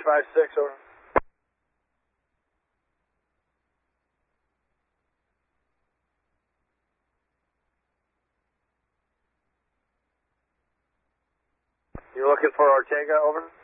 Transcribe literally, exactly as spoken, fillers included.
five six, over. You looking for Ortega, over?